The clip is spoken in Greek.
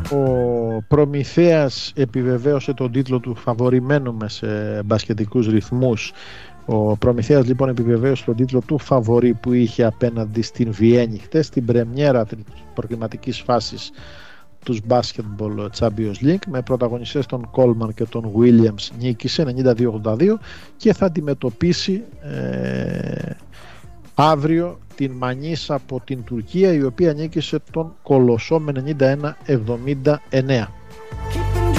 Ο Προμηθέας επιβεβαίωσε τον τίτλο του φαβορημένου σε μπασκετικούς ρυθμούς. Ο Προμηθέας λοιπόν επιβεβαίωσε τον τίτλο του φαβορί που είχε απέναντι στην Βιέννη χτες, στην πρεμιέρα της προκριματικής φάσης τους Basketball Champions League, με πρωταγωνιστές τον Coleman και τον Williams. Νίκησε 92-82 και θα αντιμετωπίσει αύριο την Μανίσα από την Τουρκία, η οποία νίκησε τον Κολοσσό με 91-79.